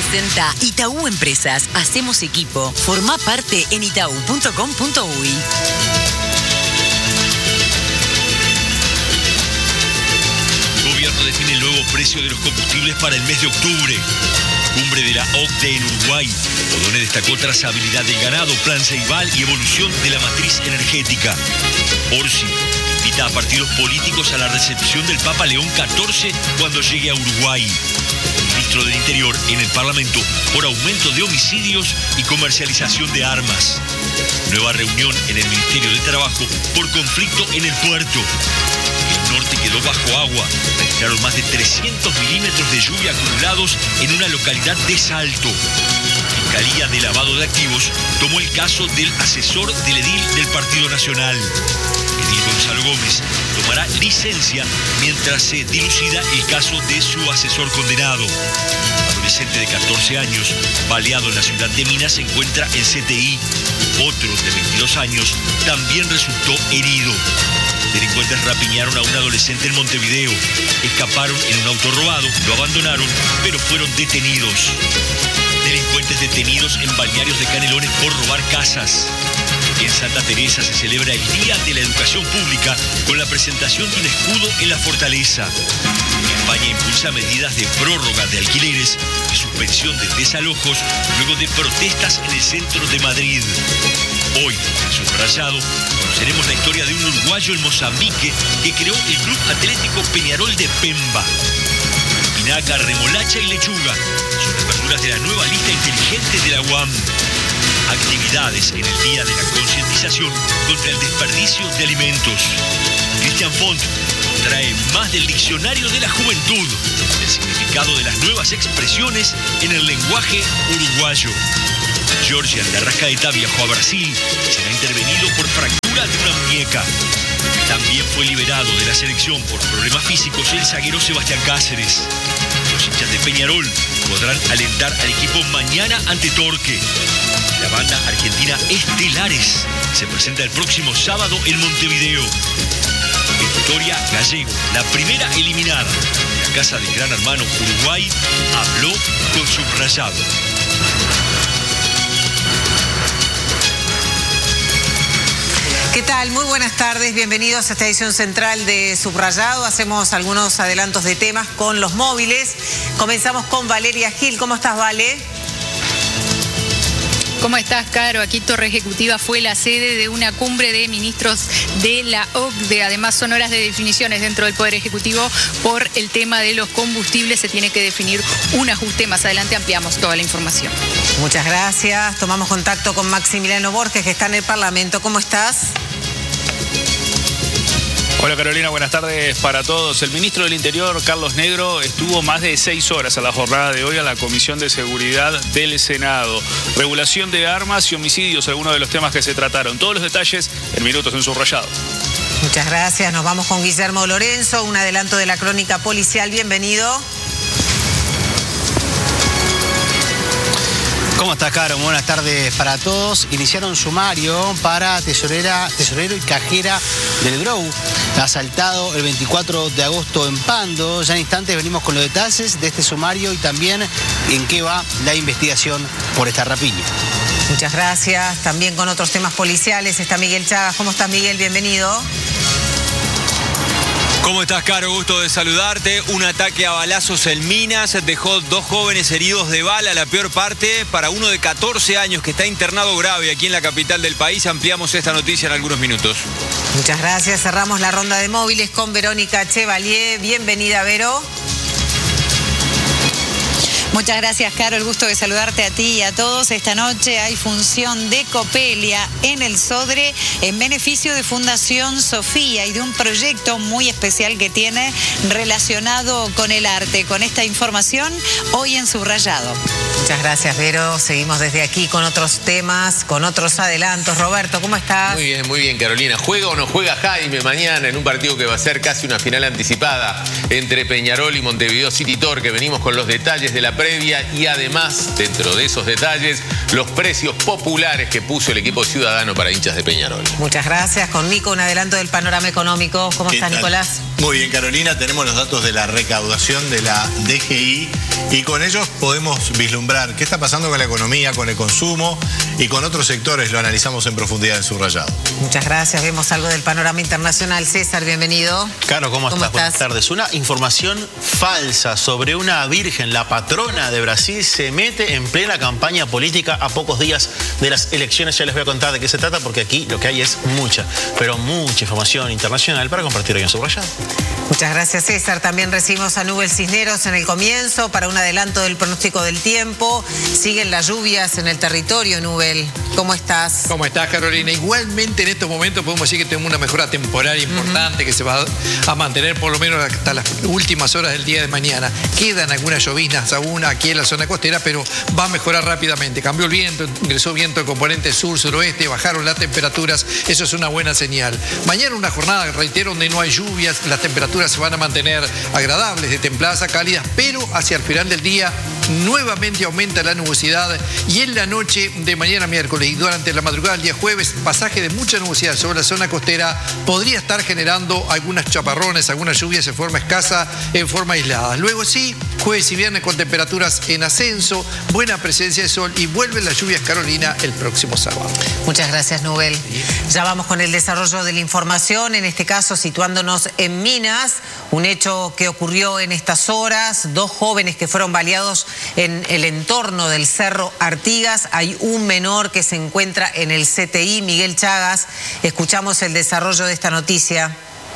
presenta Itaú Empresas. Hacemos equipo. Formá parte en itaú.com.uy. El gobierno define el nuevo precio de los combustibles para el mes de octubre. Cumbre de la OCDE en Uruguay. Odone destacó trazabilidad del ganado, plan Ceibal y evolución de la matriz energética. Orsi invita a partidos políticos a la recepción del Papa León XIV cuando llegue a Uruguay. El ministro del Interior en el Parlamento por aumento de homicidios y comercialización de armas. Nueva reunión en el Ministerio de Trabajo por conflicto en el puerto. El norte quedó bajo agua. Registraron más de 300 milímetros de lluvia acumulados en una localidad de Salto. Fiscalía de Lavado de Activos tomó el caso del asesor del edil del Partido Nacional. Edil Gonzalo Gómez tomará licencia mientras se dilucida el caso de su asesor condenado. Adolescente de 14 años, baleado en la ciudad de Minas, se encuentra en CTI. Otro de 22 años también resultó herido. Delincuentes rapiñaron a un adolescente en Montevideo. Escaparon en un auto robado, lo abandonaron, pero fueron detenidos. Delincuentes detenidos en balnearios de Canelones por robar casas. En Santa Teresa se celebra el Día de la Educación Pública con la presentación de un escudo en la fortaleza. España impulsa medidas de prórroga de alquileres y suspensión de desalojos luego de protestas en el centro de Madrid. Hoy, en Subrayado, conoceremos la historia de un uruguayo en Mozambique que creó el Club Atlético Peñarol de Pemba. Espinaca, remolacha y lechuga son las verduras de la nueva lista inteligente de la UAM. Actividades en el Día de la Concientización contra el desperdicio de alimentos. Cristian Font trae más del Diccionario de la Juventud, el significado de las nuevas expresiones en el lenguaje uruguayo. Georgian de Arrascaeta viajó a Brasil y será intervenido por fractura de una muñeca. También fue liberado de la selección por problemas físicos el zaguero Sebastián Cáceres. Los hinchas de Peñarol podrán alentar al equipo mañana ante Torque. La banda argentina Estelares se presenta el próximo sábado en Montevideo. Victoria Gallego, la primera eliminada de la casa del Gran Hermano Uruguay, habló con Subrayado. ¿Qué tal? Muy buenas tardes, bienvenidos a esta edición central de Subrayado. Hacemos algunos adelantos de temas con los móviles. Comenzamos con Valeria Gil. ¿Cómo estás, Vale? ¿Cómo estás, Caro? Aquí Torre Ejecutiva fue la sede de una cumbre de ministros de la OCDE. Además, son horas de definiciones dentro del Poder Ejecutivo por el tema de los combustibles. Se tiene que definir un ajuste. Más adelante ampliamos toda la información. Muchas gracias. Tomamos contacto con Maximiliano Borges, que está en el Parlamento. ¿Cómo estás? Hola Carolina, buenas tardes para todos. El ministro del Interior, Carlos Negro, estuvo más de 6 horas a la jornada de hoy a la Comisión de Seguridad del Senado. Regulación de armas y homicidios, algunos de los temas que se trataron. Todos los detalles en minutos en Subrayado. Muchas gracias. Nos vamos con Guillermo Lorenzo, un adelanto de la crónica policial. Bienvenido. ¿Cómo estás, Caro? Buenas tardes para todos. Iniciaron sumario para tesorero y cajera del Grou, asaltado el 24 de agosto en Pando. Ya en instantes venimos con los detalles de este sumario y también en qué va la investigación por esta rapiña. Muchas gracias. También con otros temas policiales está Miguel Chagas. ¿Cómo estás, Miguel? Bienvenido. ¿Cómo estás, Caro? Gusto de saludarte. Un ataque a balazos en Minas dejó 2 jóvenes heridos de bala, la peor parte para uno de 14 años que está internado grave aquí en la capital del país. Ampliamos esta noticia en algunos minutos. Muchas gracias. Cerramos la ronda de móviles con Verónica Chevalier. Bienvenida, Vero. Muchas gracias, Caro. El gusto de saludarte a ti y a todos. Esta noche hay función de Copelia en el Sodre en beneficio de Fundación Sofía y de un proyecto muy especial que tiene relacionado con el arte. Con esta información, hoy en Subrayado. Muchas gracias, Vero. Seguimos desde aquí con otros temas, con otros adelantos. Roberto, ¿cómo estás? Muy bien, Carolina. ¿Juega o no juega Jaime mañana en un partido que va a ser casi una final anticipada entre Peñarol y Montevideo City Torque? Venimos con los detalles de la previa y además, dentro de esos detalles, los precios populares que puso el equipo ciudadano para hinchas de Peñarol. Muchas gracias. Con Nico, un adelanto del panorama económico. ¿Cómo estás, Nicolás? Muy bien, Carolina. Tenemos los datos de la recaudación de la DGI y con ellos podemos vislumbrar qué está pasando con la economía, con el consumo y con otros sectores. Lo analizamos en profundidad en Subrayado. Muchas gracias. Vemos algo del panorama internacional. César, bienvenido. Caro, ¿cómo estás? Buenas tardes. Una información falsa sobre una virgen, la patrona de Brasil, se mete en plena campaña política a pocos días de las elecciones. Ya les voy a contar de qué se trata, porque aquí lo que hay es mucha, pero mucha información internacional para compartir hoy en Subrayado. Muchas gracias, César. También recibimos a Nubel Cisneros en el comienzo para un adelanto del pronóstico del tiempo. Siguen las lluvias en el territorio, Nubel. ¿Cómo estás? ¿Cómo estás, Carolina? Igualmente en estos momentos podemos decir que tenemos una mejora temporal importante que se va a mantener por lo menos hasta las últimas horas del día de mañana. Quedan algunas lloviznas aún aquí en la zona costera, pero va a mejorar rápidamente. Cambió el viento, ingresó viento de componente sur-suroeste, bajaron las temperaturas. Eso es una buena señal. Mañana una jornada, reitero, donde no hay lluvias, las temperaturas se van a mantener agradables, de templadas a cálidas, pero hacia el final del día nuevamente aumenta la nubosidad y en la noche de mañana miércoles y durante la madrugada del día jueves, pasaje de mucha nubosidad sobre la zona costera podría estar generando algunas chaparrones, algunas lluvias en forma escasa, en forma aislada. Luego sí, jueves y viernes con temperaturas en ascenso, buena presencia de sol y vuelven las lluvias, Carolina, el próximo sábado. Muchas gracias, Nubel. Ya vamos con el desarrollo de la información, en este caso situándonos en Minas, un hecho que ocurrió en estas horas, 2 jóvenes que fueron baleados en el entorno del Cerro Artigas. Hay un menor que se encuentra en el CTI, Miguel Chagas. Escuchamos el desarrollo de esta noticia.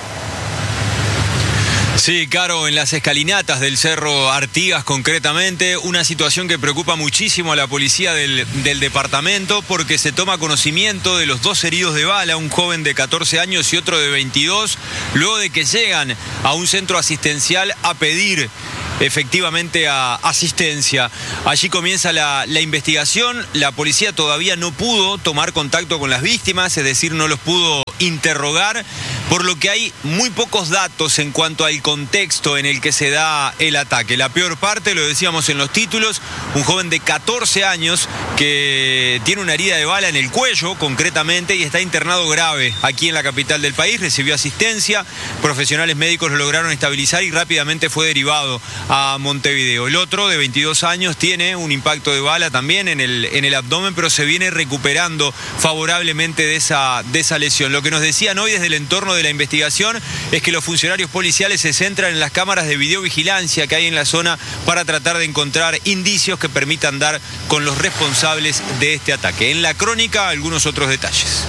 Sí, Caro, en las escalinatas del Cerro Artigas concretamente, una situación que preocupa muchísimo a la policía del departamento porque se toma conocimiento de los 2 heridos de bala, un joven de 14 años y otro de 22, luego de que llegan a un centro asistencial a pedir efectivamente a asistencia. Allí comienza la investigación. La policía todavía no pudo tomar contacto con las víctimas, es decir, no los pudo interrogar, por lo que hay muy pocos datos en cuanto al contexto en el que se da el ataque. La peor parte, lo decíamos en los títulos, un joven de 14 años que tiene una herida de bala en el cuello concretamente y está internado grave aquí en la capital del país, recibió asistencia, profesionales médicos lo lograron estabilizar y rápidamente fue derivado a Montevideo. El otro, de 22 años, tiene un impacto de bala también en el abdomen, pero se viene recuperando favorablemente de esa lesión. Lo que nos decían hoy desde el entorno de la investigación es que los funcionarios policiales se centran en las cámaras de videovigilancia que hay en la zona para tratar de encontrar indicios que permitan dar con los responsables de este ataque. En la crónica, algunos otros detalles.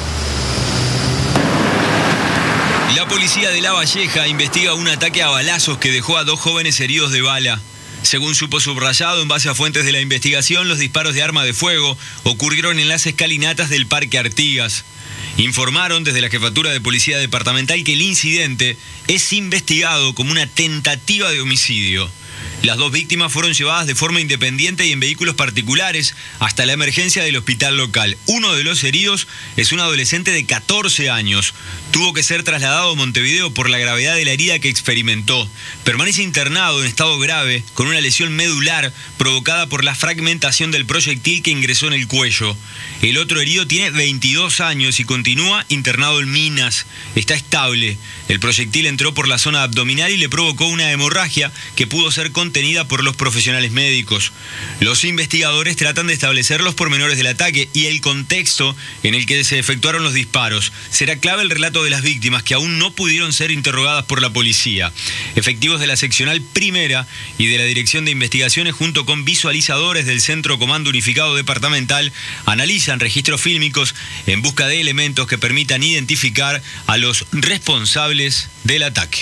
La policía de La Valleja investiga un ataque a balazos que dejó a 2 jóvenes heridos de bala. Según supo Subrayado, en base a fuentes de la investigación, los disparos de arma de fuego ocurrieron en las escalinatas del Parque Artigas. Informaron desde la Jefatura de Policía Departamental que el incidente es investigado como una tentativa de homicidio. Las 2 víctimas fueron llevadas de forma independiente y en vehículos particulares hasta la emergencia del hospital local. Uno de los heridos es un adolescente de 14 años. Tuvo que ser trasladado a Montevideo por la gravedad de la herida que experimentó. Permanece internado en estado grave con una lesión medular provocada por la fragmentación del proyectil que ingresó en el cuello. El otro herido tiene 22 años y continúa internado en Minas. Está estable. El proyectil entró por la zona abdominal y le provocó una hemorragia que pudo ser contenida por los profesionales médicos. Los investigadores tratan de establecer los pormenores del ataque y el contexto en el que se efectuaron los disparos. Será clave el relato de las víctimas, que aún no pudieron ser interrogadas por la policía. Efectivos de la seccional primera y de la Dirección de Investigaciones, junto con visualizadores del Centro Comando Unificado Departamental, analizan registros fílmicos en busca de elementos que permitan identificar a los responsables del ataque.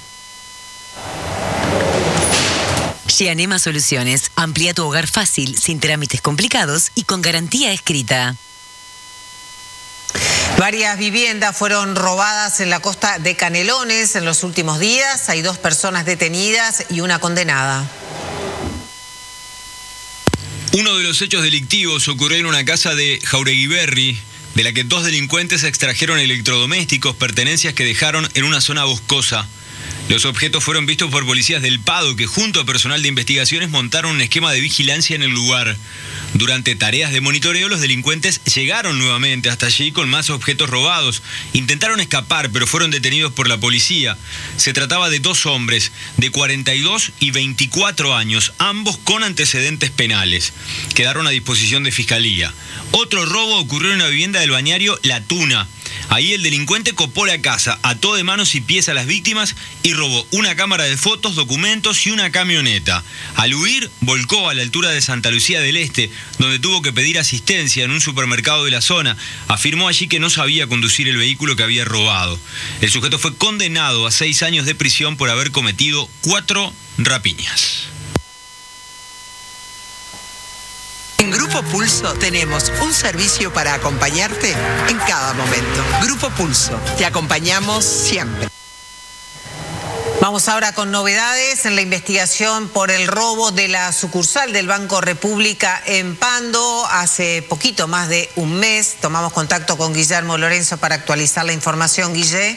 Gianema Soluciones. Amplía tu hogar fácil, sin trámites complicados y con garantía escrita. Varias viviendas fueron robadas en la costa de Canelones en los últimos días. Hay 2 personas detenidas y una condenada. Uno de los hechos delictivos ocurrió en una casa de Jaureguiberri, de la que 2 delincuentes extrajeron electrodomésticos, pertenencias que dejaron en una zona boscosa. Los objetos fueron vistos por policías del Pado que junto a personal de investigaciones montaron un esquema de vigilancia en el lugar. Durante tareas de monitoreo, los delincuentes llegaron nuevamente hasta allí con más objetos robados. Intentaron escapar, pero fueron detenidos por la policía. Se trataba de 2 hombres, de 42 y 24 años, ambos con antecedentes penales. Quedaron a disposición de Fiscalía. Otro robo ocurrió en una vivienda del balneario La Tuna. Ahí el delincuente copó la casa, ató de manos y pies a las víctimas y robó una cámara de fotos, documentos y una camioneta. Al huir, volcó a la altura de Santa Lucía del Este, donde tuvo que pedir asistencia en un supermercado de la zona. Afirmó allí que no sabía conducir el vehículo que había robado. El sujeto fue condenado a 6 años de prisión por haber cometido 4 rapiñas. En Grupo Pulso tenemos un servicio para acompañarte en cada momento. Grupo Pulso, te acompañamos siempre. Vamos ahora con novedades en la investigación por el robo de la sucursal del Banco República en Pando. Hace poquito más de un mes tomamos contacto con Guillermo Lorenzo para actualizar la información. Guille.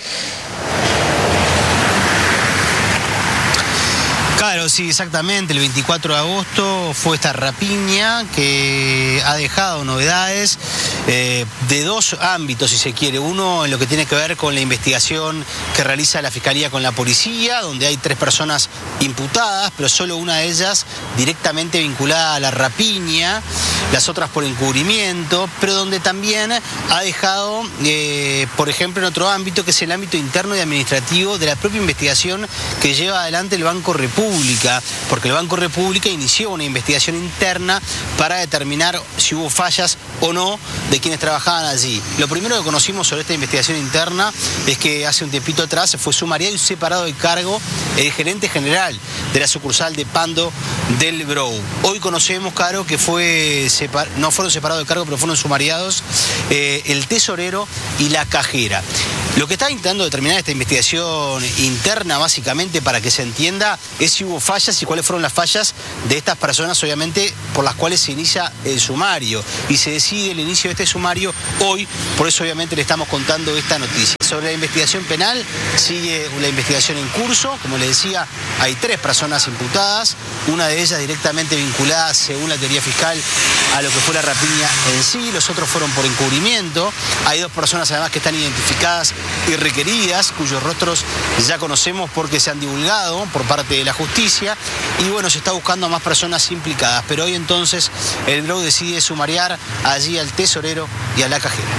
Claro, sí, exactamente. El 24 de agosto fue esta rapiña que ha dejado novedades de 2 ámbitos, si se quiere. Uno en lo que tiene que ver con la investigación que realiza la Fiscalía con la policía, donde hay 3 personas imputadas, pero solo una de ellas directamente vinculada a la rapiña, las otras por encubrimiento, pero donde también ha dejado, por ejemplo, en otro ámbito, que es el ámbito interno y administrativo de la propia investigación que lleva adelante el Banco República, porque el Banco República inició una investigación interna para determinar si hubo fallas o no de quienes trabajaban allí. Lo primero que conocimos sobre esta investigación interna es que hace un tiempito atrás fue sumariado y separado de cargo el gerente general de la sucursal de Pando del Brou. Hoy conocemos, Caro, que no fueron separados de cargo, pero fueron sumariados el tesorero y la cajera. Lo que está intentando determinar esta investigación interna, básicamente, para que se entienda, es si hubo fallas y cuáles fueron las fallas de estas personas, obviamente, por las cuales se inicia el sumario. Y se decide el inicio de este sumario hoy, por eso obviamente le estamos contando esta noticia. Sobre la investigación penal, sigue la investigación en curso. Como les decía, hay 3 personas imputadas, una de ellas directamente vinculada, según la teoría fiscal, a lo que fue la rapiña en sí. Los otros fueron por encubrimiento. Hay 2 personas además que están identificadas y requeridas, cuyos rostros ya conocemos porque se han divulgado por parte de la justicia, y bueno, se está buscando a más personas implicadas, pero hoy entonces el Brou decide sumariar allí al tesorero y a la cajera.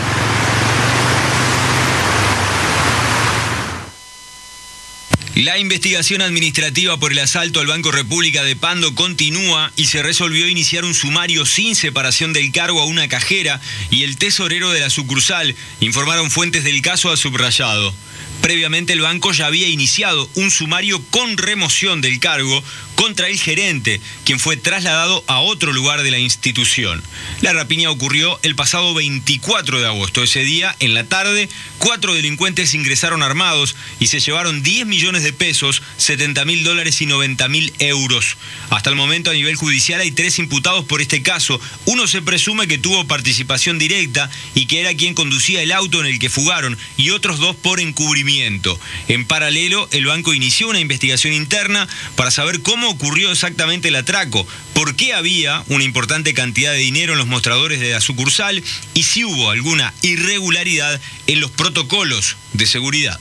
La investigación administrativa por el asalto al Banco República de Pando continúa y se resolvió iniciar un sumario sin separación del cargo a una cajera y el tesorero de la sucursal, informaron fuentes del caso a Subrayado. Previamente el banco ya había iniciado un sumario con remoción del cargo contra el gerente, quien fue trasladado a otro lugar de la institución. La rapiña ocurrió el pasado 24 de agosto. Ese día, en la tarde, 4 delincuentes ingresaron armados y se llevaron 10 millones de pesos, $70.000 y 90.000 euros. Hasta el momento, a nivel judicial, hay 3 imputados por este caso. Uno se presume que tuvo participación directa y que era quien conducía el auto en el que fugaron, y otros 2 por encubrimiento. En paralelo, el banco inició una investigación interna para saber cómo ocurrió exactamente el atraco, por qué había una importante cantidad de dinero en los mostradores de la sucursal y si hubo alguna irregularidad en los protocolos de seguridad.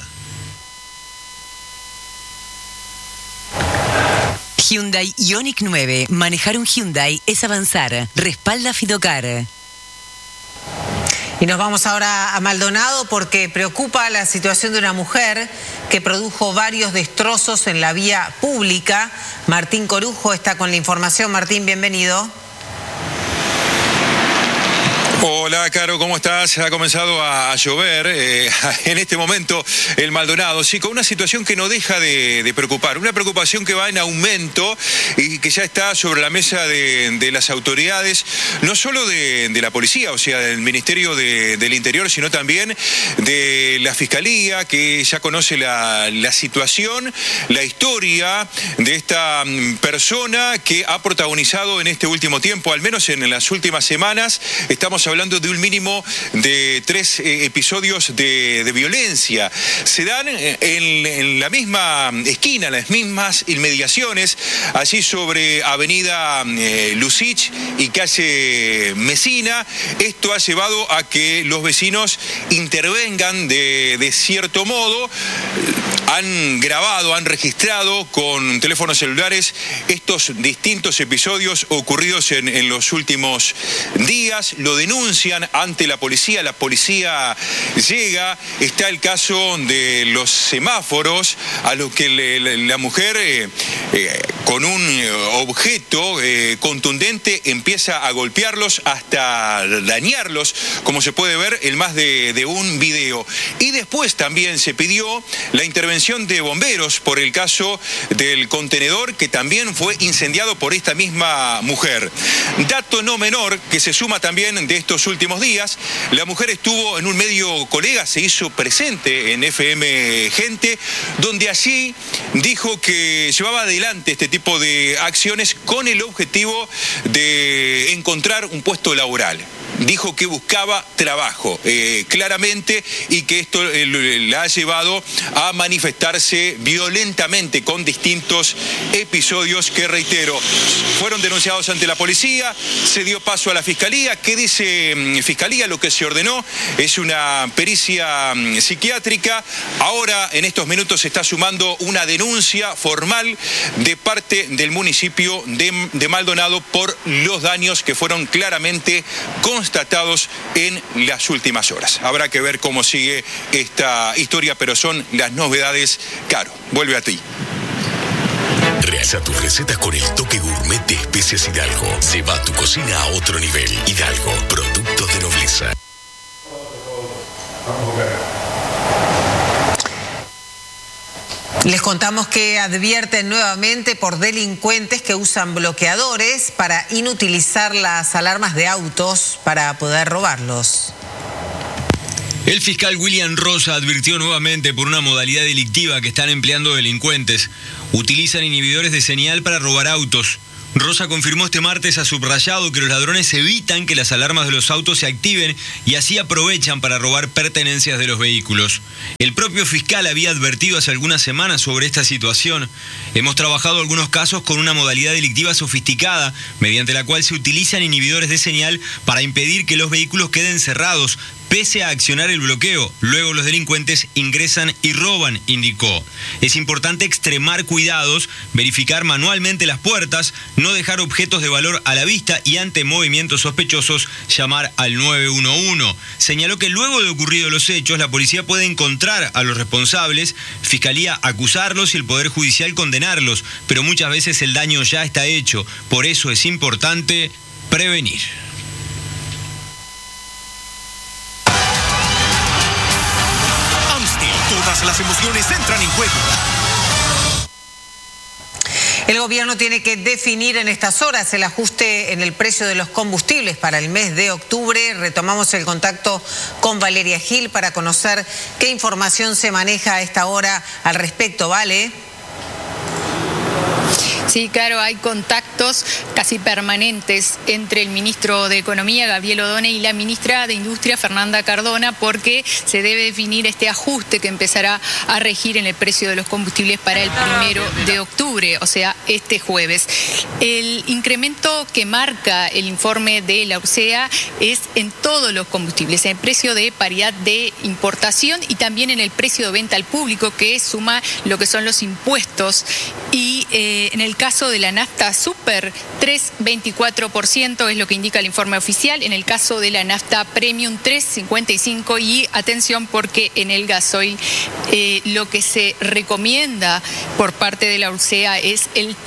Hyundai Ioniq 9. Manejar un Hyundai es avanzar. Respalda Fidocar. Y nos vamos ahora a Maldonado porque preocupa la situación de una mujer que produjo varios destrozos en la vía pública. Martín Corujo está con la información. Martín, bienvenido. Hola, Caro, ¿cómo estás? Ha comenzado a llover en este momento el Maldonado, sí, con una situación que no deja de preocupar, una preocupación que va en aumento y que ya está sobre la mesa de las autoridades, no solo de la policía, o sea, del Ministerio del Interior, sino también de la Fiscalía, que ya conoce la situación, la historia de esta persona que ha protagonizado en este último tiempo, al menos en las últimas semanas. Estamos Estamos hablando de un mínimo de 3 episodios de violencia. Se dan en la misma esquina, en las mismas inmediaciones, allí sobre Avenida Lucich y calle Mesina. Esto ha llevado a que los vecinos intervengan de cierto modo. Han grabado, han registrado con teléfonos celulares estos distintos episodios ocurridos en los últimos días. Lo denuncian ante la policía llega. Está el caso de los semáforos, a lo que la mujer con un objeto contundente empieza a golpearlos hasta dañarlos, como se puede ver en más de un video. Y después también se pidió la intervención de bomberos por el caso del contenedor que también fue incendiado por esta misma mujer. Dato no menor que se suma también de estos últimos días, la mujer estuvo en un medio colega, se hizo presente en FM Gente, donde allí dijo que llevaba adelante este tipo de acciones con el objetivo de encontrar un puesto laboral. Dijo que buscaba trabajo, claramente, y que esto la ha llevado a manifestarse violentamente con distintos episodios que, reitero, fueron denunciados ante la policía, se dio paso a la Fiscalía. ¿Qué dice Fiscalía? Lo que se ordenó es una pericia psiquiátrica. Ahora, en estos minutos, se está sumando una denuncia formal de parte del municipio de Maldonado por los daños que fueron claramente constatados en las últimas horas. Habrá que ver cómo sigue esta historia, pero son las novedades. Caro, vuelve a ti. Realiza tus recetas con el toque gourmet de Especias Hidalgo. Lleva tu cocina a otro nivel. Hidalgo, productos de nobleza. Les contamos que advierten nuevamente por delincuentes que usan bloqueadores para inutilizar las alarmas de autos para poder robarlos. El fiscal William Rosa advirtió nuevamente por una modalidad delictiva que están empleando delincuentes. Utilizan inhibidores de señal para robar autos. Rosa confirmó este martes a Subrayado que los ladrones evitan que las alarmas de los autos se activen y así aprovechan para robar pertenencias de los vehículos. El propio fiscal había advertido hace algunas semanas sobre esta situación. Hemos trabajado algunos casos con una modalidad delictiva sofisticada, mediante la cual se utilizan inhibidores de señal para impedir que los vehículos queden cerrados, pese a accionar el bloqueo. Luego los delincuentes ingresan y roban, indicó. Es importante extremar cuidados, verificar manualmente las puertas, no dejar objetos de valor a la vista y ante movimientos sospechosos llamar al 911. Señaló que luego de ocurridos los hechos, la policía puede encontrar a los responsables, Fiscalía acusarlos y el Poder Judicial condenarlos, pero muchas veces el daño ya está hecho. Por eso es importante prevenir. Todas las emociones entran en juego. El gobierno tiene que definir en estas horas el ajuste en el precio de los combustibles para el mes de octubre. Retomamos el contacto con Valeria Gil para conocer qué información se maneja a esta hora al respecto. ¿Vale? Sí, claro, hay contactos casi permanentes entre el ministro de Economía, Gabriel Odone, y la ministra de Industria, Fernanda Cardona, porque se debe definir este ajuste que empezará a regir en el precio de los combustibles para el 1 de octubre, o sea, este jueves. El incremento que marca el informe de la URSEA es en todos los combustibles, en el precio de paridad de importación y también en el precio de venta al público, que suma lo que son los impuestos, y en el caso de la nafta super, 3,24% es lo que indica el informe oficial. En el caso de la nafta premium, 3,55%. Y atención, porque en el gasoil lo que se recomienda por parte de la URSEA es el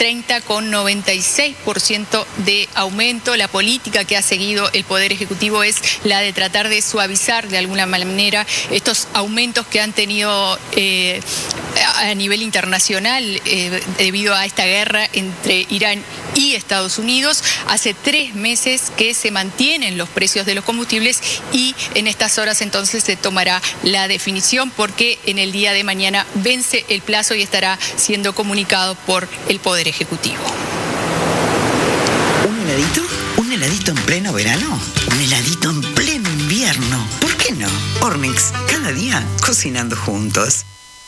30,96% de aumento. La política que ha seguido el Poder Ejecutivo es la de tratar de suavizar de alguna manera estos aumentos que han tenido a nivel internacional debido a esta guerra entre Irán y Estados Unidos. Hace 3 meses que se mantienen los precios de los combustibles y en estas horas entonces se tomará la definición, porque en el día de mañana vence el plazo y estará siendo comunicado por el Poder Ejecutivo. ¿Un heladito? ¿Un heladito en pleno verano? ¿Un heladito en pleno invierno? ¿Por qué no? Ornix, cada día cocinando juntos.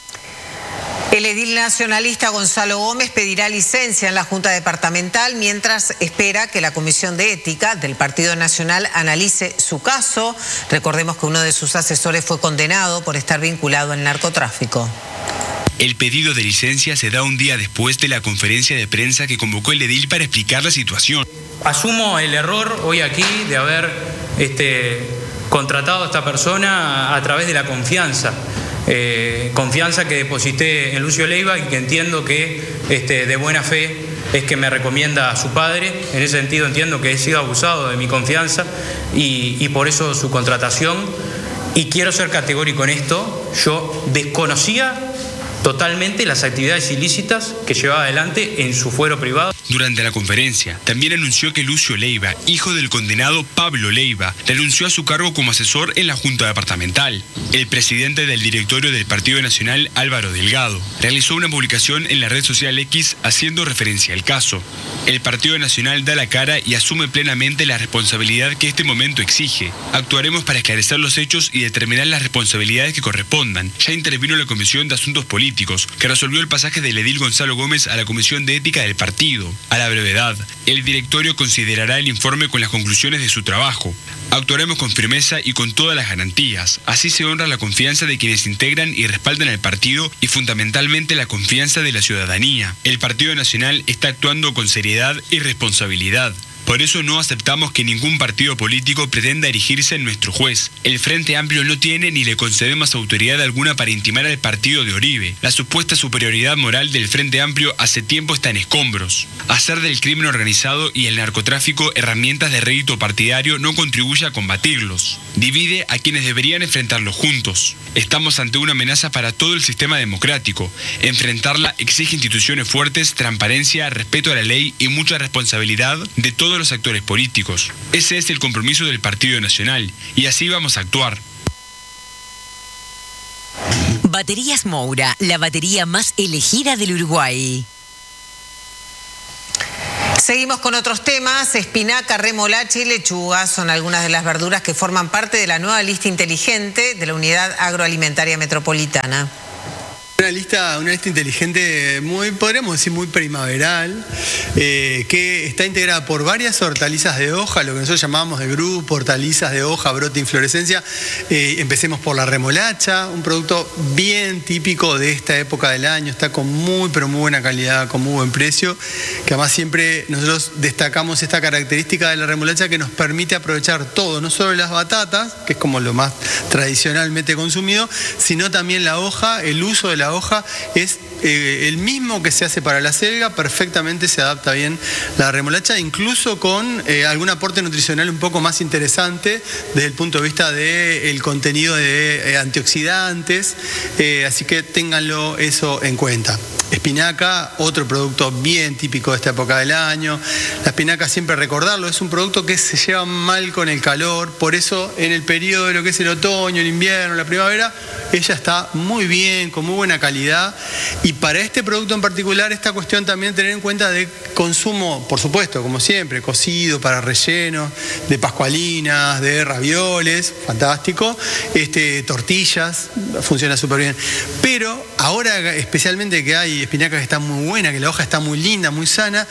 El edil nacionalista Gonzalo Gómez pedirá licencia en la Junta Departamental mientras espera que la Comisión de Ética del Partido Nacional analice su caso. Recordemos que uno de sus asesores fue condenado por estar vinculado al narcotráfico. El pedido de licencia se da un día después de la conferencia de prensa que convocó el edil para explicar la situación. Asumo el error hoy aquí de haber contratado a esta persona a través de la confianza. Confianza que deposité en Lucio Leiva y que entiendo que de buena fe es que me recomienda a su padre. En ese sentido entiendo que he sido abusado de mi confianza y por eso su contratación. Y quiero ser categórico en esto, yo desconocía totalmente las actividades ilícitas que llevaba adelante en su fuero privado. Durante la conferencia, también anunció que Lucio Leiva, hijo del condenado Pablo Leiva, renunció a su cargo como asesor en la Junta Departamental. El presidente del directorio del Partido Nacional, Álvaro Delgado, realizó una publicación en la red social X haciendo referencia al caso. El Partido Nacional da la cara y asume plenamente la responsabilidad que este momento exige. Actuaremos para esclarecer los hechos y determinar las responsabilidades que correspondan. Ya intervino la Comisión de Asuntos Políticos, que resolvió el pasaje del edil Gonzalo Gómez a la Comisión de Ética del partido. A la brevedad, el directorio considerará el informe con las conclusiones de su trabajo. Actuaremos con firmeza y con todas las garantías. Así se honra la confianza de quienes integran y respaldan al partido y fundamentalmente la confianza de la ciudadanía. El Partido Nacional está actuando con seriedad y responsabilidad. Por eso no aceptamos que ningún partido político pretenda erigirse en nuestro juez. El Frente Amplio no tiene ni le concedemos autoridad alguna para intimar al partido de Oribe. La supuesta superioridad moral del Frente Amplio hace tiempo está en escombros. Hacer del crimen organizado y el narcotráfico herramientas de rédito partidario no contribuye a combatirlos. Divide a quienes deberían enfrentarlos juntos. Estamos ante una amenaza para todo el sistema democrático. Enfrentarla exige instituciones fuertes, transparencia, respeto a la ley y mucha responsabilidad de todos los actores políticos. Ese es el compromiso del Partido Nacional y así vamos a actuar. Baterías Moura, la batería más elegida del Uruguay. Seguimos con otros temas. Espinaca, remolacha y lechuga son algunas de las verduras que forman parte de la nueva lista inteligente de la Unidad Agroalimentaria Metropolitana. Una lista inteligente podríamos decir muy primaveral, que está integrada por varias hortalizas de hoja, lo que nosotros llamamos de grupo, hortalizas de hoja, brote, inflorescencia. Empecemos por la remolacha, un producto bien típico de esta época del año, está con pero muy buena calidad, con muy buen precio, que además siempre nosotros destacamos esta característica de la remolacha que nos permite aprovechar todo, no solo las batatas, que es como lo más tradicionalmente consumido, sino también la hoja. El uso de la hoja es el mismo que se hace para la selga, perfectamente se adapta bien la remolacha, incluso con algún aporte nutricional un poco más interesante desde el punto de vista del contenido de antioxidantes, así que ténganlo eso en cuenta. Espinaca, otro producto bien típico de esta época del año. La espinaca, siempre recordarlo, es un producto que se lleva mal con el calor, por eso en el periodo de lo que es el otoño, el invierno, la primavera, ella está muy bien, con muy buena calidad. Y para este producto en particular, esta cuestión también tener en cuenta de consumo, por supuesto, como siempre, cocido, para rellenos, de pascualinas, de ravioles, fantástico, tortillas, funciona súper bien. Pero ahora, especialmente que hay espinaca que está muy buena, que la hoja está muy linda, muy sana,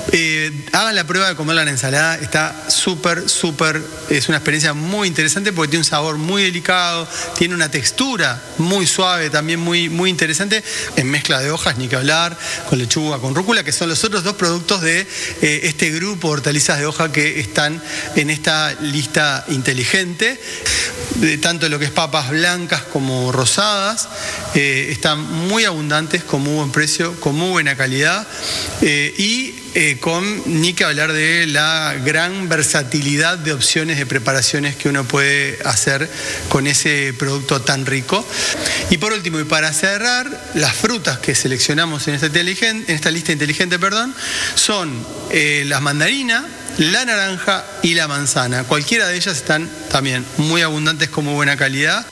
hagan la prueba de comerla en ensalada, está súper, es una experiencia muy interesante porque tiene un sabor muy delicado, tiene una textura muy suave, también muy interesante, en mezcla de hojas, ni que hablar, con lechuga, con rúcula, que son los otros dos productos de este grupo de hortalizas de hoja que están en esta lista inteligente. Tanto lo que es papas blancas como rosadas, están muy abundantes, con muy buen precio, con muy buena calidad y ni que hablar de la gran versatilidad de opciones de preparaciones que uno puede hacer con ese producto tan rico. Y por último, y para cerrar, las frutas que seleccionamos en esta lista inteligente, son las mandarinas, la naranja y la manzana. Cualquiera de ellas están también muy abundantes, con muy buena calidad.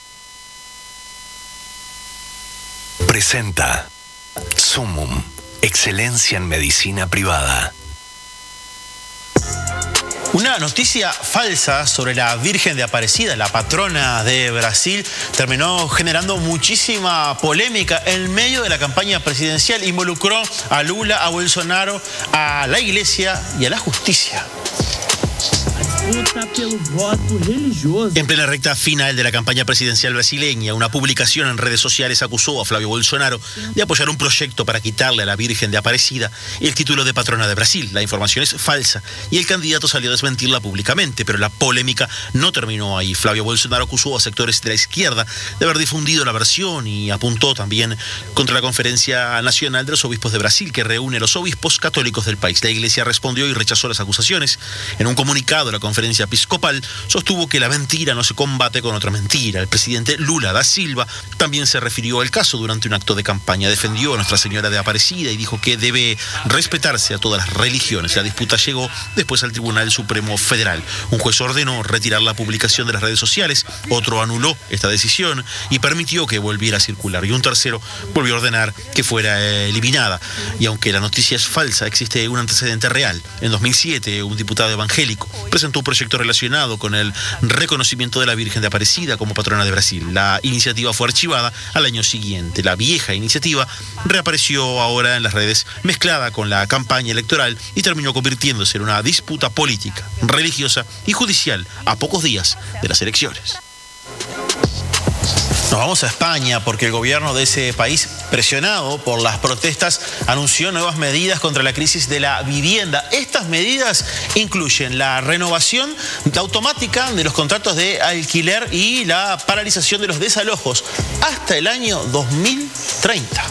Presenta Sumum, excelencia en medicina privada. Una noticia falsa sobre la Virgen de Aparecida, la patrona de Brasil, terminó generando muchísima polémica en medio de la campaña presidencial. Involucró a Lula, a Bolsonaro, a la iglesia y a la justicia. En plena recta final de la campaña presidencial brasileña, una publicación en redes sociales acusó a Flavio Bolsonaro de apoyar un proyecto para quitarle a la Virgen de Aparecida el título de patrona de Brasil. La información es falsa y el candidato salió a desmentirla públicamente, pero la polémica no terminó ahí. Flavio Bolsonaro acusó a sectores de la izquierda de haber difundido la versión y apuntó también contra la Conferencia Nacional de los Obispos de Brasil, que reúne a los obispos católicos del país. La iglesia respondió y rechazó las acusaciones. En un comunicado, la Conferencia Episcopal sostuvo que la mentira no se combate con otra mentira. El presidente Lula da Silva también se refirió al caso durante un acto de campaña. Defendió a Nuestra Señora de Aparecida y dijo que debe respetarse a todas las religiones. La disputa llegó después al Tribunal Supremo Federal. Un juez ordenó retirar la publicación de las redes sociales, otro anuló esta decisión y permitió que volviera a circular, y un tercero volvió a ordenar que fuera eliminada. Y aunque la noticia es falsa, existe un antecedente real. En 2007, un diputado evangélico presentó un proyecto relacionado con el reconocimiento de la Virgen de Aparecida como patrona de Brasil. La iniciativa fue archivada al año siguiente. La vieja iniciativa reapareció ahora en las redes mezclada con la campaña electoral y terminó convirtiéndose en una disputa política, religiosa y judicial a pocos días de las elecciones. Nos vamos a España porque el gobierno de ese país, presionado por las protestas, anunció nuevas medidas contra la crisis de la vivienda. Estas medidas incluyen la renovación automática de los contratos de alquiler y la paralización de los desalojos hasta el año 2030.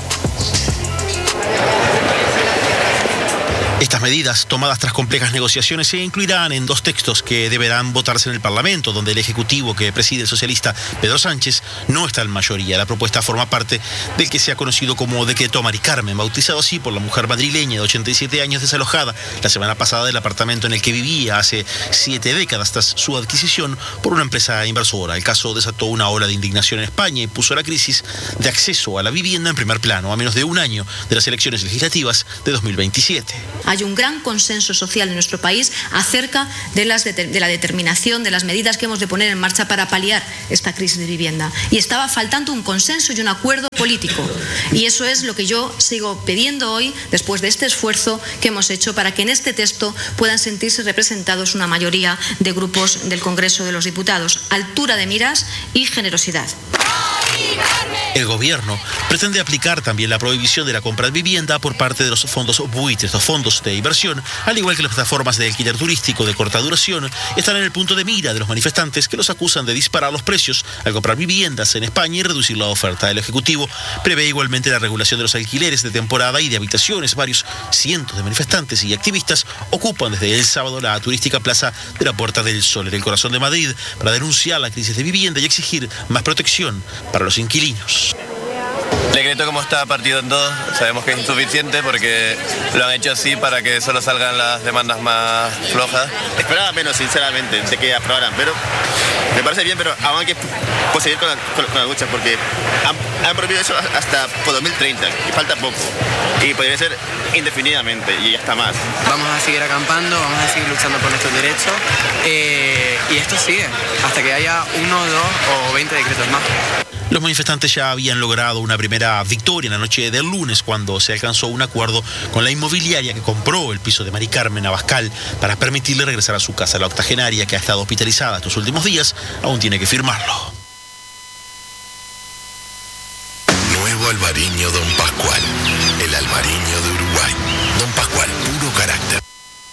Estas medidas, tomadas tras complejas negociaciones, se incluirán en dos textos que deberán votarse en el Parlamento, donde el Ejecutivo que preside el socialista Pedro Sánchez no está en mayoría. La propuesta forma parte del que se ha conocido como Decreto Mari Carmen, bautizado así por la mujer madrileña de 87 años desalojada la semana pasada del apartamento en el que vivía hace 7 décadas tras su adquisición por una empresa inversora. El caso desató una ola de indignación en España y puso la crisis de acceso a la vivienda en primer plano, a menos de un año de las elecciones legislativas de 2027. Hay un gran consenso social en nuestro país acerca de la determinación de las medidas que hemos de poner en marcha para paliar esta crisis de vivienda. Y estaba faltando un consenso y un acuerdo político. Y eso es lo que yo sigo pidiendo hoy, después de este esfuerzo que hemos hecho, para que en este texto puedan sentirse representados una mayoría de grupos del Congreso de los Diputados. Altura de miras y generosidad. El gobierno pretende aplicar también la prohibición de la compra de vivienda por parte de los fondos buitres, los fondos de inversión, al igual que las plataformas de alquiler turístico de corta duración, están en el punto de mira de los manifestantes que los acusan de disparar los precios al comprar viviendas en España y reducir la oferta. El Ejecutivo prevé igualmente la regulación de los alquileres de temporada y de habitaciones. Varios cientos de manifestantes y activistas ocupan desde el sábado la turística Plaza de la Puerta del Sol, en el corazón de Madrid, para denunciar la crisis de vivienda y exigir más protección para los inquilinos. El decreto, como está partido en dos, sabemos que es insuficiente porque lo han hecho así para que solo salgan las demandas más flojas. Esperaba menos, sinceramente, de que aprobaran, pero me parece bien, pero aún hay que seguir con la lucha porque han prohibido eso hasta por 2030, y falta poco, y podría ser indefinidamente, y ya está más. Vamos a seguir acampando, vamos a seguir luchando por nuestros derechos, y esto sigue hasta que haya 1, 2 o 20 decretos más. Los manifestantes ya habían logrado una primera victoria en la noche del lunes cuando se alcanzó un acuerdo con la inmobiliaria que compró el piso de Mari Carmen Abascal para permitirle regresar a su casa. La octogenaria, que ha estado hospitalizada estos últimos días, aún tiene que firmarlo. Nuevo Albariño Don Pascual, el Albariño de Uruguay. Don Pascual, puro carácter.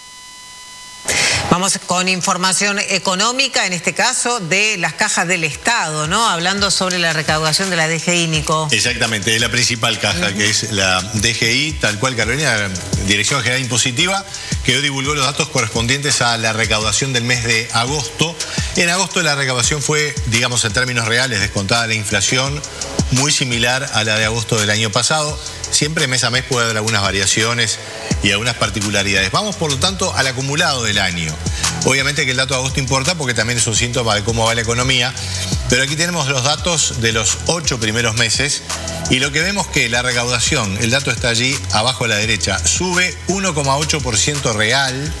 Vamos con información económica, en este caso de las cajas del Estado, ¿no? Hablando sobre la recaudación de la DGI, Nico. Exactamente, es la principal caja, que es la DGI, tal cual, Carolina, Dirección General Impositiva, que hoy divulgó los datos correspondientes a la recaudación del mes de agosto. En agosto la recaudación fue, digamos en términos reales, descontada la inflación, muy similar a la de agosto del año pasado. Siempre mes a mes puede haber algunas variaciones y algunas particularidades. Vamos, por lo tanto, al acumulado del año. Obviamente que el dato de agosto importa porque también es un síntoma de cómo va la economía, pero aquí tenemos los datos de los 8 primeros meses y lo que vemos que la recaudación, el dato está allí abajo a la derecha, sube 1,8% real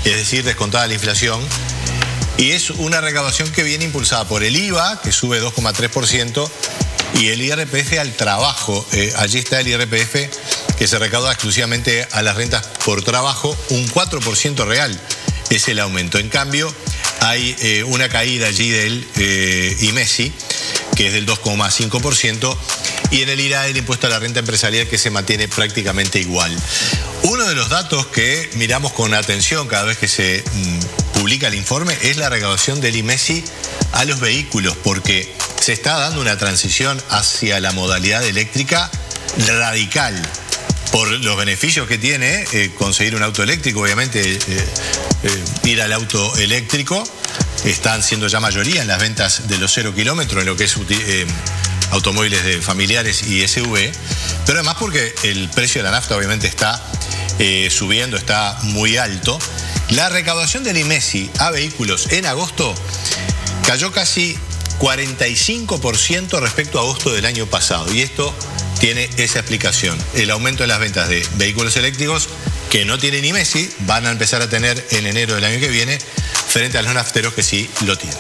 es decir, descontada la inflación. Y es una recaudación que viene impulsada por el IVA, que sube 2,3%, y el IRPF al trabajo. Allí está el IRPF que se recauda exclusivamente a las rentas por trabajo, un 4% real es el aumento. En cambio, hay una caída allí del IMESI, que es del 2,5%, y en el IRAE, el impuesto a la renta empresarial, que se mantiene prácticamente igual. Uno de los datos que miramos con atención cada vez que se publica el informe es la recaudación del IMESI a los vehículos, porque se está dando una transición hacia la modalidad eléctrica radical por los beneficios que tiene conseguir un auto eléctrico. Obviamente ir al auto eléctrico están siendo ya mayoría en las ventas de los 0 kilómetros, en lo que es automóviles de familiares y SUV, pero además porque el precio de la nafta obviamente está subiendo, está muy alto. La recaudación del IMESI a vehículos en agosto cayó casi 45% respecto a agosto del año pasado, y esto tiene esa explicación: el aumento de las ventas de vehículos eléctricos que no tienen IMESI, van a empezar a tener en enero del año que viene, frente a los nafteros que sí lo tienen.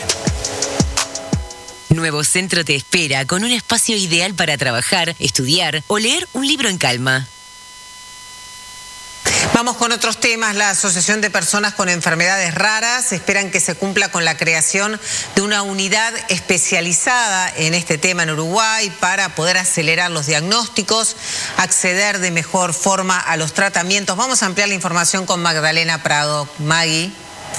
Nuevo Centro te espera con un espacio ideal para trabajar, estudiar o leer un libro en calma. Vamos con otros temas. La Asociación de Personas con Enfermedades Raras esperan que se cumpla con la creación de una unidad especializada en este tema en Uruguay para poder acelerar los diagnósticos, acceder de mejor forma a los tratamientos. Vamos a ampliar la información con Magdalena Prado. Maggie.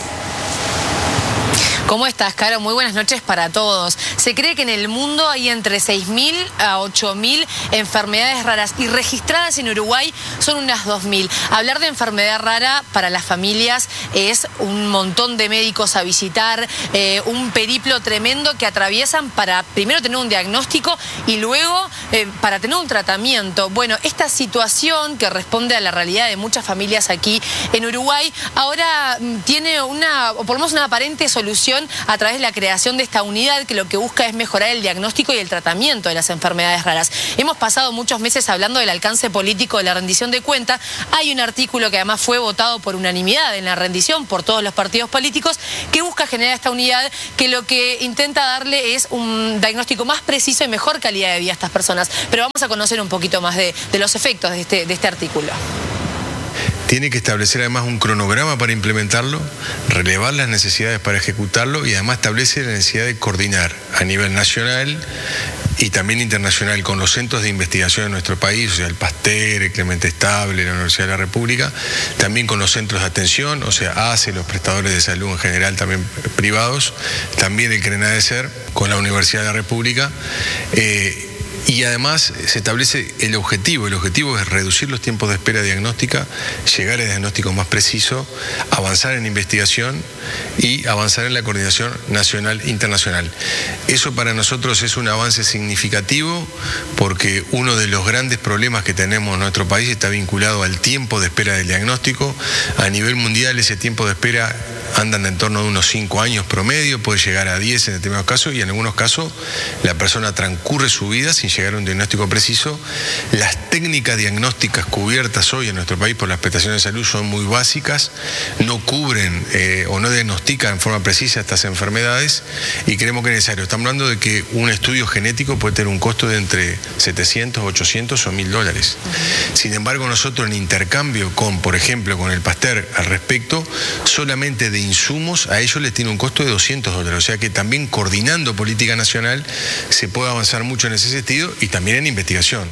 ¿Cómo estás, Caro? Muy buenas noches para todos. Se cree que en el mundo hay entre 6.000 a 8.000 enfermedades raras y registradas en Uruguay son unas 2.000. Hablar de enfermedad rara para las familias es un montón de médicos a visitar, un periplo tremendo que atraviesan para primero tener un diagnóstico y luego para tener un tratamiento. Bueno, esta situación que responde a la realidad de muchas familias aquí en Uruguay ahora tiene o por lo menos una aparente solución a través de la creación de esta unidad que lo que busca es mejorar el diagnóstico y el tratamiento de las enfermedades raras. Hemos pasado muchos meses hablando del alcance político de la rendición de cuentas. Hay un artículo que además fue votado por unanimidad en la rendición por todos los partidos políticos que busca generar esta unidad que lo que intenta darle es un diagnóstico más preciso y mejor calidad de vida a estas personas. Pero vamos a conocer un poquito más de los efectos de este artículo. Tiene que establecer además un cronograma para implementarlo, relevar las necesidades para ejecutarlo y además establece la necesidad de coordinar a nivel nacional y también internacional con los centros de investigación de nuestro país, o sea, el Pasteur, el Clemente Estable, la Universidad de la República, también con los centros de atención, o sea, ACE, los prestadores de salud en general, también privados, también el CRENADESER, con la Universidad de la República. Y además se establece el objetivo. El objetivo es reducir los tiempos de espera diagnóstica, llegar a diagnóstico más preciso, avanzar en investigación y avanzar en la coordinación nacional e internacional. Eso para nosotros es un avance significativo porque uno de los grandes problemas que tenemos en nuestro país está vinculado al tiempo de espera del diagnóstico. A nivel mundial ese tiempo de espera andan en torno de unos 5 años promedio, puede llegar a 10 en determinados casos y en algunos casos la persona transcurre su vida sin llegar a un diagnóstico preciso. Las técnicas diagnósticas cubiertas hoy en nuestro país por las prestaciones de salud son muy básicas, no cubren o no diagnostican en forma precisa estas enfermedades y creemos que es necesario. Estamos hablando de que un estudio genético puede tener un costo de entre 700, 800 o $1.000. Sin embargo, nosotros en intercambio con, por ejemplo, con el Pasteur al respecto, solamente de insumos a ellos les tiene un costo de $200. O sea que también coordinando política nacional se puede avanzar mucho en ese sentido y también en investigación.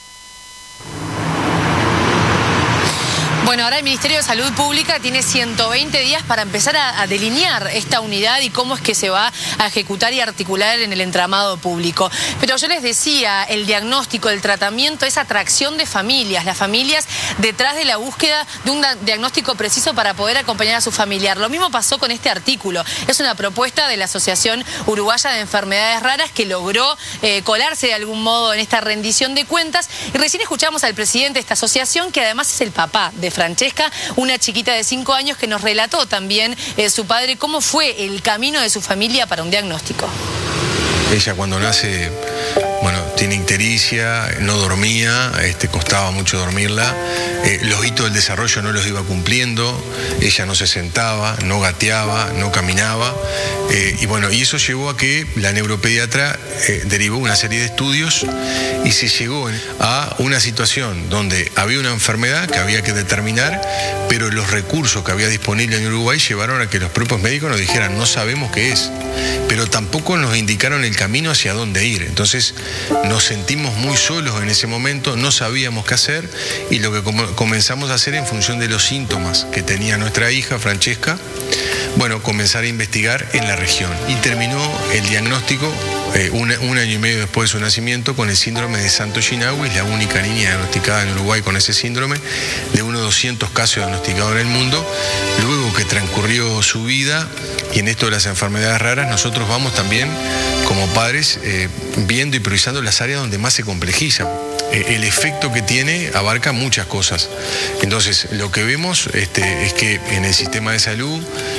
Bueno, ahora el Ministerio de Salud Pública tiene 120 días para empezar a delinear esta unidad y cómo es que se va a ejecutar y articular en el entramado público. Pero yo les decía, el diagnóstico, el tratamiento es atracción de familias. Las familias detrás de la búsqueda de un diagnóstico preciso para poder acompañar a su familiar. Lo mismo pasó con este artículo. Es una propuesta de la Asociación Uruguaya de Enfermedades Raras que logró colarse de algún modo en esta rendición de cuentas. Y recién escuchamos al presidente de esta asociación, que además es el papá de Francesca, una chiquita de 5 años que nos relató también su padre cómo fue el camino de su familia para un diagnóstico. Ella cuando nace bueno, tiene ictericia, no dormía, costaba mucho dormirla, los hitos del desarrollo no los iba cumpliendo, ella no se sentaba, no gateaba, no caminaba, y eso llevó a que la neuropediatra derivó una serie de estudios y se llegó a una situación donde había una enfermedad que había que determinar, pero los recursos que había disponibles en Uruguay llevaron a que los propios médicos nos dijeran, no sabemos qué es, pero tampoco nos indicaron el camino hacia dónde ir. Entonces nos sentimos muy solos en ese momento, no sabíamos qué hacer, y lo que comenzamos a hacer en función de los síntomas que tenía nuestra hija, Francesca, comenzar a investigar en la región. Y terminó el diagnóstico un año y medio después de su nacimiento con el síndrome de Santo-Ginauis, la única niña diagnosticada en Uruguay con ese síndrome, de unos 200 casos diagnosticados en el mundo. Luego que transcurrió su vida, y en esto de las enfermedades raras, nosotros vamos también como padres viendo y priorizando las áreas donde más se complejizan. El efecto que tiene abarca muchas cosas. Entonces, lo que vemos es que en el sistema de salud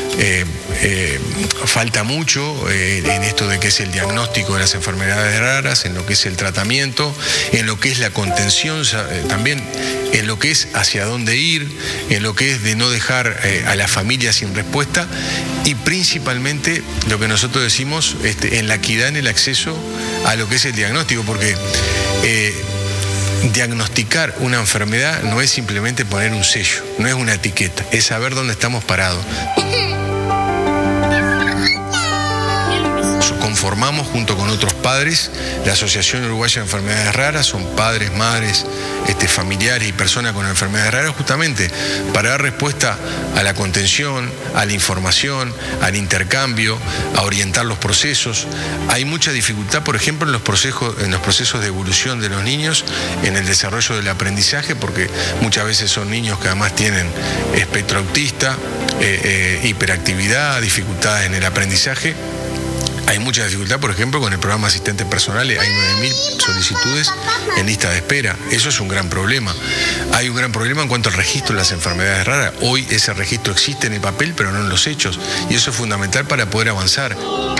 falta mucho en esto de que es el diagnóstico de las enfermedades raras, en lo que es el tratamiento, en lo que es la contención, también en lo que es hacia dónde ir, en lo que es de no dejar a la familia sin respuesta, y principalmente lo que nosotros decimos en la equidad en el acceso a lo que es el diagnóstico, porque diagnosticar una enfermedad no es simplemente poner un sello, no es una etiqueta, es saber dónde estamos parados. Conformamos junto con otros padres la Asociación Uruguaya de Enfermedades Raras, son padres, madres, familiares y personas con enfermedades raras, justamente para dar respuesta a la contención, a la información, al intercambio, a orientar los procesos. Hay mucha dificultad, por ejemplo, en los procesos de evolución de los niños, en el desarrollo del aprendizaje, porque muchas veces son niños que además tienen espectro autista, hiperactividad, dificultades en el aprendizaje. Hay mucha dificultad, por ejemplo, con el programa Asistentes Personales. Hay 9.000 solicitudes en lista de espera. Eso es un gran problema. Hay un gran problema en cuanto al registro de las enfermedades raras. Hoy ese registro existe en el papel, pero no en los hechos. Y eso es fundamental para poder avanzar.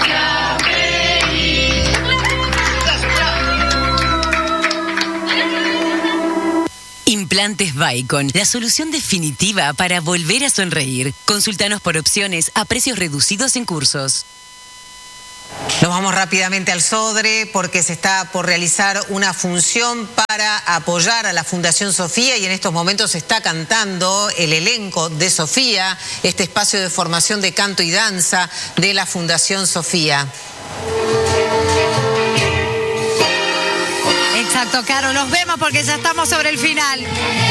Implantes Vicon, la solución definitiva para volver a sonreír. Consúltanos por opciones a precios reducidos en cursos. Nos vamos rápidamente al Sodre porque se está por realizar una función para apoyar a la Fundación Sofía, y en estos momentos se está cantando el elenco de Sofía, este espacio de formación de canto y danza de la Fundación Sofía. Exacto, Caro, los vemos porque ya estamos sobre el final.